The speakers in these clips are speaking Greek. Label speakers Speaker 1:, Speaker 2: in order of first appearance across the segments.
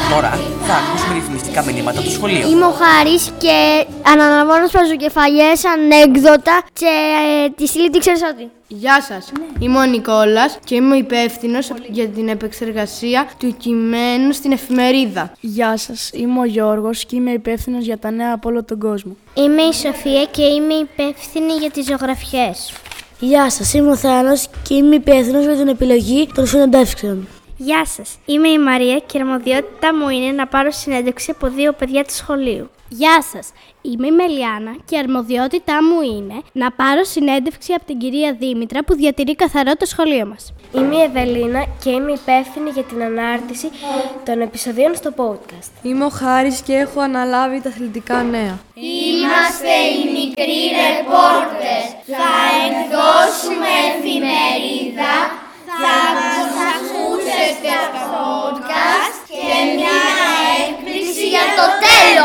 Speaker 1: Τώρα θα ακούσουμε ρυθμιστικά μηνύματα του σχολείου.
Speaker 2: Είμαι ο Χάρης και αναλαμβάνω σπαζοκεφαλιές, ανέκδοτα και τη στήλη τι ξέρεις ότι.
Speaker 3: Γεια σας, είμαι ο Νικόλας και είμαι υπεύθυνος για την επεξεργασία του κειμένου στην εφημερίδα.
Speaker 4: Γεια σας, είμαι ο Γιώργος και είμαι υπεύθυνος για τα νέα από όλο τον κόσμο.
Speaker 2: Είμαι η Σοφία και είμαι υπεύθυνη για τις ζωγραφιές.
Speaker 5: Γεια σας, είμαι ο Θάνος και είμαι υπεύθυνος για την επιλογή των συνεντεύξεων.
Speaker 2: Γεια σας, είμαι η Μαρία και η αρμοδιότητά μου είναι να πάρω συνέντευξη από 2 παιδιά του σχολείου. Γεια σας, είμαι η Μελιάνα και η αρμοδιότητά μου είναι να πάρω συνέντευξη από την κυρία Δήμητρα που διατηρεί καθαρό το σχολείο μας. Είμαι η Ευελίνα και είμαι υπεύθυνη για την ανάρτηση των επεισοδίων στο podcast.
Speaker 3: Είμαι ο Χάρης και έχω αναλάβει τα αθλητικά νέα.
Speaker 6: Είμαστε οι μικροί ρεπόρτερς. Θα εκδώσουμε εφημερίδα, θα μας ακούσετε στο podcast και μια έκπληξη για το τέλος.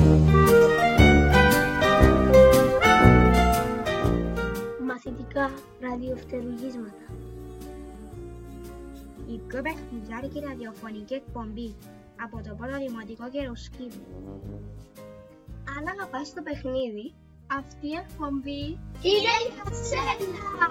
Speaker 2: Μαθητικά ραδιοφτερουγίσματα.
Speaker 7: Η πιο παιχνιδιάρικη ραδιοφωνική εκπομπή από το πρώτο δημοτικό Γεροσκήπου. Αν αγαπάς το παιχνίδι, αυτή η εκπομπή
Speaker 6: Είναι για σένα!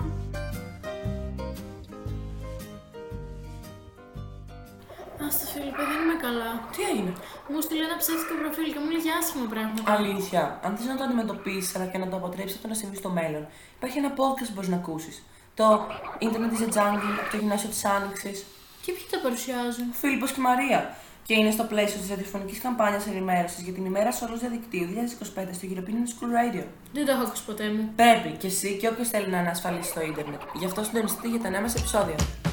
Speaker 8: Άστα Φίλιππε, δεν είμαι καλά.
Speaker 1: Τι έγινε?
Speaker 8: Μου στείλε ένα ψεύτικο προφίλ και μου λέγε άσχημα πράγματα.
Speaker 1: Αλήθεια, αν θες να το αντιμετωπίσεις αλλά και να το αποτρέψεις αυτό να συμβεί στο μέλλον, υπάρχει ένα podcast που μπορείς να ακούσεις. Το Internet is a Jungle από το Γυμνάσιο της Άνοιξης.
Speaker 8: Και ποιοι το παρουσιάζουν?
Speaker 1: Ο Φίλιππος και η Μαρία. Και είναι στο πλαίσιο της ραδιοφωνικής καμπάνιας ενημέρωσης για την ημέρα Σόλος Διαδικτύου 2025 στο European School Radio.
Speaker 8: Δεν το έχω ακούσει ποτέ μου.
Speaker 1: Πρέπει και εσύ και όποιος θέλει να είναι ασφαλής στο ίντερνετ. Γι' αυτό συντονιστείτε για τα νέα μας επεισόδια.